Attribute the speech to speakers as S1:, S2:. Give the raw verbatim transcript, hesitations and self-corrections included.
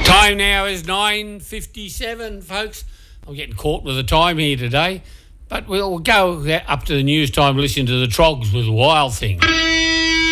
S1: Time now is nine fifty-seven, folks. I'm getting caught with the time here today, but we'll go up to the news time, listen to the Trogs with Wild Thing.